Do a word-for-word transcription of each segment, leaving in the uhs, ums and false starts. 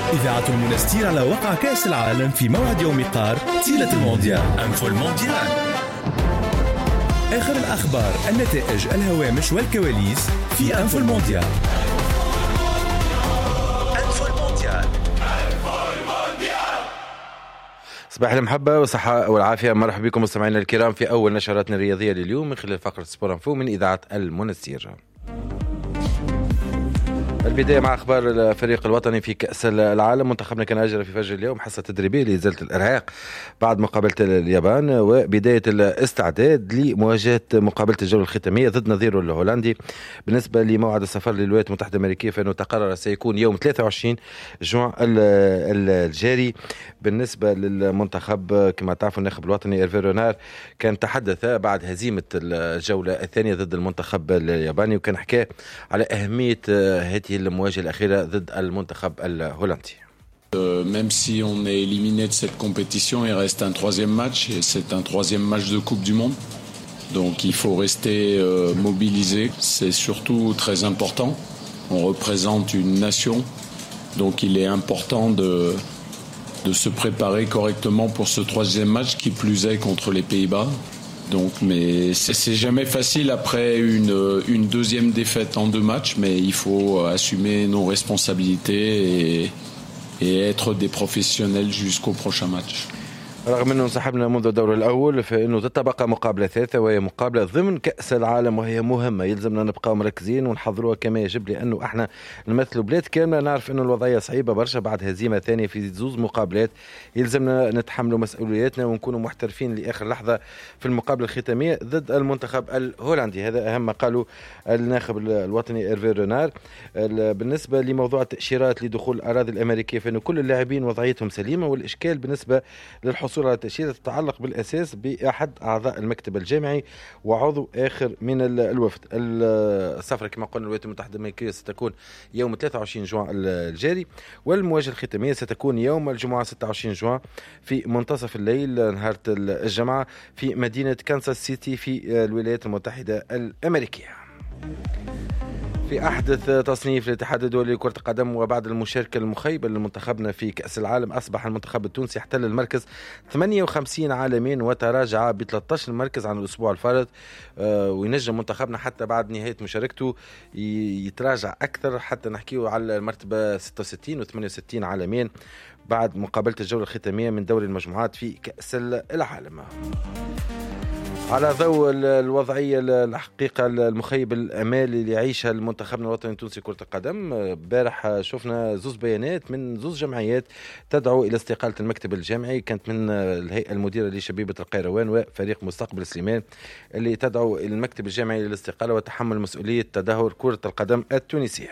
إذاعة المنستير على وقع كأس العالم في موعد يوم قار تيلة المونديال. أنفو المونديال، آخر الأخبار، النتائج، الهوامش والكواليس في أنفو المونديال. أنفو المونديال. صباح المحبة والصحة والعافية، مرحبا بكم مستمعينا الكرام في أول نشراتنا الرياضية لليوم من خلال فقرة سبور انفو من إذاعة المنستير. البداية مع أخبار الفريق الوطني في كأس العالم. منتخبنا كان أجرى في فجر اليوم حصة تدريبية لإزالة الإرهاق بعد مقابلة اليابان وبداية الاستعداد لمواجهة مقابلة الجولة الختامية ضد نظيره الهولندي. بالنسبة لموعد السفر للولايات المتحدة الأمريكية فإنه تقرر سيكون يوم ثلاثة وعشرين جوان الجاري. بالنسبة للمنتخب كما تعرفوا الناخب الوطني إيرفي رونار كان تحدث بعد هزيمة الجولة الثانية ضد المنتخب الياباني وكان حكى على أهمية هذه المواجهة الأخيرة ضد المنتخب الهولندي. Euh, même si on est éliminé de cette compétition, il reste un troisième match et c'est un troisième match de Coupe du Monde. Donc il faut rester euh, mobilisé. C'est surtout très important. On représente une nation, donc il est important de, de se préparer correctement pour ce troisième match, qui plus est contre les Pays-Bas. Donc, mais c'est, c'est jamais facile après une, une deuxième défaite en deux matchs, mais il faut assumer nos responsabilités et, et être des professionnels jusqu'au prochain match. رغم أنه انسحبنا منذ الدور الأول فإنه تتبقى مقابلة ثالثة وهي مقابلة ضمن كأس العالم وهي مهمة يلزمنا نبقى مركزين ونحضروها كما يجب لأنه احنا نمثل بلاد كاملة. نعرف أنه الوضعية صعيبة برشا بعد هزيمة ثانية في زوز مقابلات. يلزمنا نتحملوا مسؤولياتنا ونكونوا محترفين لآخر لحظة في المقابلة الختامية ضد المنتخب الهولندي. هذا أهم ما قالوا الناخب الوطني إيرفي رونار. بالنسبة لموضوع التأشيرات لدخول الأراضي الأمريكية فإنه كل اللاعبين وضعيتهم سليمة والإشكال بالنسبة للحصول على التأشيرة تتعلق بالأساس بأحد أعضاء المكتب الجامعي وعضو آخر من الوفد. السفرة كما قلنا الولايات المتحدة الأمريكية ستكون يوم ثلاثة وعشرين جوان الجاري والمواجهة الختامية ستكون يوم الجمعة ستة وعشرين جوان في منتصف الليل نهار الجمعة في مدينة كانساس سيتي في الولايات المتحدة الأمريكية. في أحدث تصنيف الاتحاد الدولي لكرة القدم وبعد المشاركة المخيبة لمنتخبنا في كأس العالم أصبح المنتخب التونسي يحتل المركز ثمانية وخمسين عالميا وتراجع ب ثلاثة عشر مركز عن الأسبوع الفارط. آه وينجم منتخبنا حتى بعد نهاية مشاركته يتراجع أكثر حتى نحكيه على المرتبة ستة وستين و ثمانية وستين عالميا بعد مقابلة الجولة الختامية من دوري المجموعات في كأس العالم. على ضوء الوضعية الحقيقة المخيب الأمال اللي يعيشها المنتخبنا الوطني التونسي كرة القدم، بارح شفنا زوز بيانات من زوز جمعيات تدعو إلى استقالة المكتب الجامعي. كانت من الهيئة المديرة لشبيبة القيروان وفريق مستقبل سليمان اللي تدعو المكتب الجامعي للاستقالة وتحمل مسؤولية تدهور كرة القدم التونسية.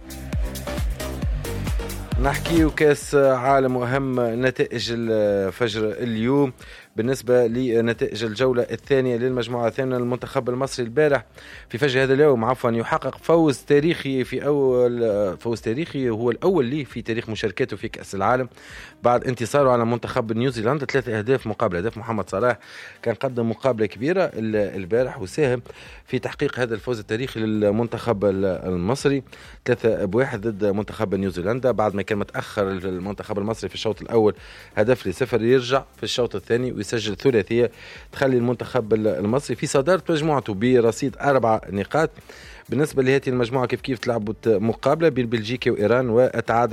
نحكي وكاس عالم وأهم نتائج الفجر اليوم. بالنسبة لنتائج الجولة الثانية للمجموعة الثانية المنتخب المصري البارح في فجر هذا اليوم عفوا يحقق فوز تاريخي في أول فوز تاريخي هو الأول ليه في تاريخ مشاركاته في كأس العالم بعد انتصاره على منتخب نيوزيلندا ثلاثة أهداف مقابل هدف. محمد صلاح كان قدم مقابلة كبيرة البارح وساهم في تحقيق هذا الفوز التاريخي للمنتخب المصري ثلاثة بواحد ضد منتخب نيوزيلندا بعد ما كان متأخر المنتخب المصري في الشوط الأول هدف لصفر يرجع في الشوط الثاني ويسجل ثلاثية تخلي المنتخب المصري في صدارة مجموعته برصيد أربع نقاط. بالنسبة لهذه المجموعة كيف كيف تلعبت مقابلة بين بلجيكا وإيران وتعادل